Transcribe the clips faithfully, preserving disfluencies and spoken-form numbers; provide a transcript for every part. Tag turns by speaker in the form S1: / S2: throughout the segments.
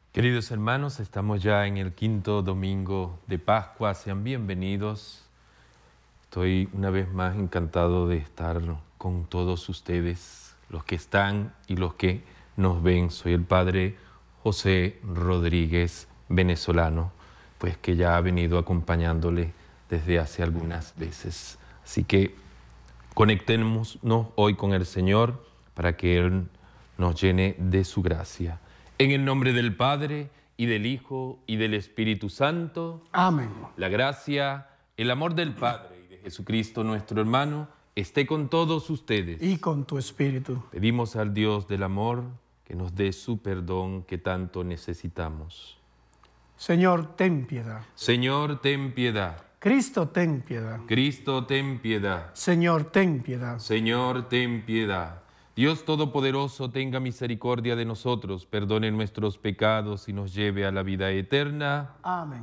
S1: Queridos hermanos, estamos ya en el quinto domingo de Pascua, sean bienvenidos. Estoy una vez más encantado de estar con todos ustedes, los que están y los que nos ven. Soy el Padre José Rodríguez, venezolano, pues que ya ha venido acompañándole desde hace algunas veces. Así que conectémonos hoy con el Señor para que Él nos llene de su gracia. En el nombre del Padre, y del Hijo, y del Espíritu Santo.
S2: Amén.
S1: La gracia, el amor del Padre y de Jesucristo nuestro hermano, esté con todos ustedes.
S2: Y con tu espíritu.
S1: Pedimos al Dios del amor que nos dé su perdón que tanto necesitamos.
S2: Señor, ten piedad.
S1: Señor, ten piedad.
S2: Cristo, ten piedad.
S1: Cristo, ten piedad.
S2: Señor, ten piedad.
S1: Señor, ten piedad. Dios Todopoderoso, tenga misericordia de nosotros, perdone nuestros pecados y nos lleve a la vida eterna.
S2: Amén.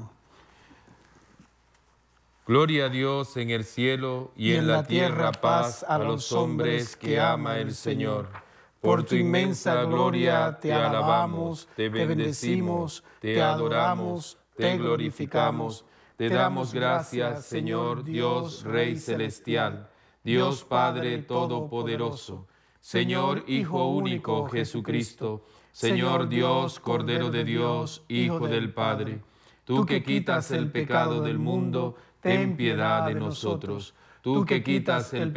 S1: Gloria a Dios en el cielo y, y en, en la tierra paz a los hombres que ama el Señor. Por tu inmensa gloria te alabamos, te bendecimos, te adoramos, te glorificamos. Te damos gracias, Señor Dios, Rey Celestial, Dios Padre Todopoderoso, Señor Hijo único Jesucristo, Señor Dios, Cordero de Dios, Hijo del Padre, tú que quitas el pecado del mundo, ten piedad de nosotros. Tú que quitas el